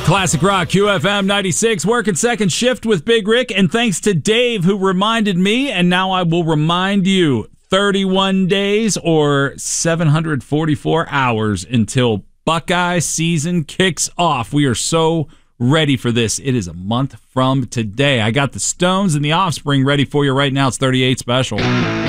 Classic Rock, QFM 96, working second shift with Big Rick, and thanks to Dave who reminded me, and now I will remind you, 31 days or 744 hours until Buckeye season kicks off. We are so ready for this. It is a month from today. I got the Stones and the Offspring ready for you right now. It's 38 special.